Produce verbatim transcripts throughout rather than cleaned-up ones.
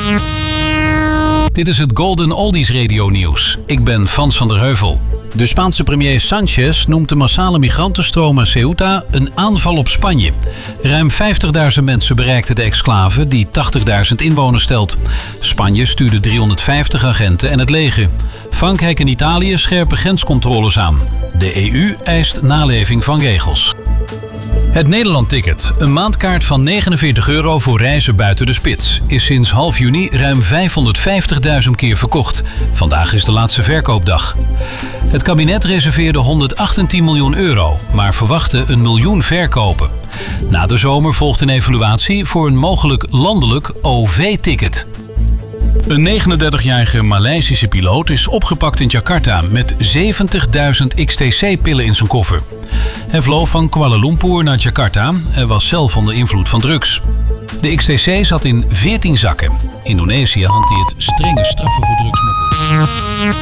Dit is het Golden Oldies Radio Nieuws. Ik ben Frans van der Heuvel. De Spaanse premier Sánchez noemt de massale migrantenstroom naar Ceuta een aanval op Spanje. Ruim vijftigduizend mensen bereikten de exclave die tachtigduizend inwoners stelt. Spanje stuurde driehonderdvijftig agenten en het leger. Frankrijk en Italië scherpen grenscontroles aan. De E U eist naleving van regels. Het Nederland-ticket, een maandkaart van negenenveertig euro voor reizen buiten de spits, is sinds half juni ruim vijfhonderdvijftigduizend keer verkocht. Vandaag is de laatste verkoopdag. Het kabinet reserveerde honderdachtentien miljoen euro, maar verwachtte een miljoen verkopen. Na de zomer volgt een evaluatie voor een mogelijk landelijk O V-ticket. Een negenendertigjarige Maleisische piloot is opgepakt in Jakarta met zeventigduizend X T C-pillen in zijn koffer. Hij vloog van Kuala Lumpur naar Jakarta en was zelf onder invloed van drugs. De X T C zat in veertien zakken. Indonesië hanteert strenge straffen voor drugsmokkel.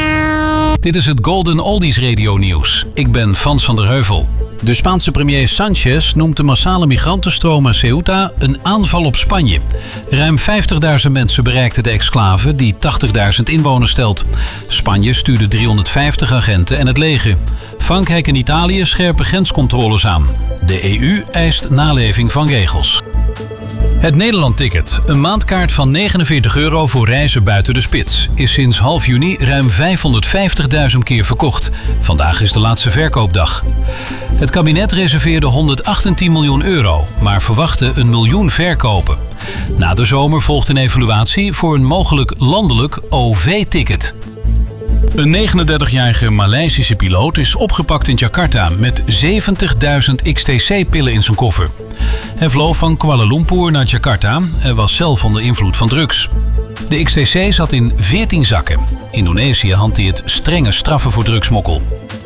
Dit is het Golden Oldies Radio Nieuws. Ik ben Frans van der Heuvel. De Spaanse premier Sánchez noemt de massale migrantenstroom naar Ceuta een aanval op Spanje. Ruim vijftigduizend mensen bereikten de exclave die tachtigduizend inwoners stelt. Spanje stuurde driehonderdvijftig agenten en het leger. Frankrijk en Italië scherpen grenscontroles aan. De E U eist naleving van regels. Het Nederland-ticket, een maandkaart van negenenveertig euro voor reizen buiten de spits, is sinds half juni ruim vijfhonderdvijftigduizend keer verkocht. Vandaag is de laatste verkoopdag. Het kabinet reserveerde honderdachtentien miljoen euro, maar verwachtte een miljoen verkopen. Na de zomer volgt een evaluatie voor een mogelijk landelijk O V-ticket. Een negenendertigjarige Maleisische piloot is opgepakt in Jakarta met zeventigduizend X T C-pillen in zijn koffer. Hij vloog van Kuala Lumpur naar Jakarta en was zelf onder invloed van drugs. De X T C zat in veertien zakken. Indonesië hanteert strenge straffen voor drugsmokkel.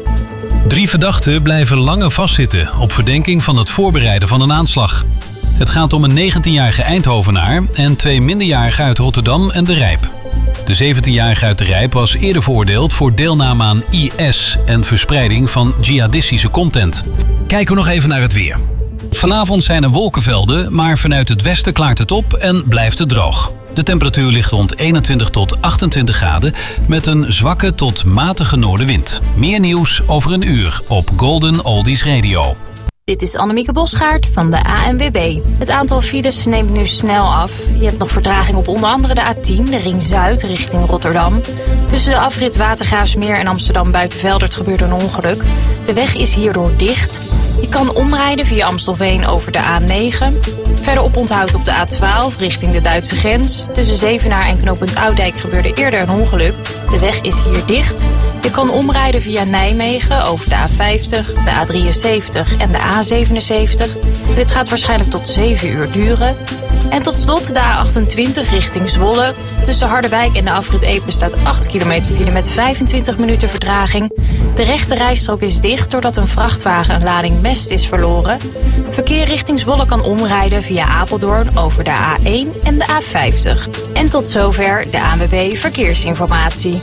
Drie verdachten blijven langer vastzitten op verdenking van het voorbereiden van een aanslag. Het gaat om een negentienjarige Eindhovenaar en twee minderjarigen uit Rotterdam en De Rijp. De zeventienjarige uit De Rijp was eerder veroordeeld voor deelname aan I S en verspreiding van jihadistische content. Kijken we nog even naar het weer. Vanavond zijn er wolkenvelden, maar vanuit het westen klaart het op en blijft het droog. De temperatuur ligt rond eenentwintig tot achtentwintig graden met een zwakke tot matige noordenwind. Meer nieuws over een uur op Golden Oldies Radio. Dit is Annemieke Bosgaard van de A N W B. Het aantal files neemt nu snel af. Je hebt nog vertraging op onder andere de A tien, de Ring Zuid, richting Rotterdam. Tussen de afrit Watergraafsmeer en Amsterdam Buitenveldert gebeurt een ongeluk. De weg is hierdoor dicht. Je kan omrijden via Amstelveen over de A negen. Verder oponthoud op de A twaalf richting de Duitse grens. Tussen Zevenaar en knooppunt Oudijk gebeurde eerder een ongeluk. De weg is hier dicht. Je kan omrijden via Nijmegen over de A vijftig, de A drieënzeventig en de A zevenenzeventig. Dit gaat waarschijnlijk tot zeven uur duren. En tot slot de A achtentwintig richting Zwolle. Tussen Harderwijk en de afrit Epe staat acht kilometer file met vijfentwintig minuten vertraging. De rechte rijstrook is dicht doordat een vrachtwagen een lading mest is verloren. Verkeer richting Zwolle kan omrijden via Apeldoorn over de A één en de A vijftig. En tot zover de A N W B Verkeersinformatie.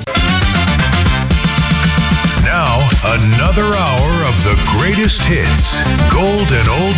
Now, another hour of the greatest hits. Golden Oldies.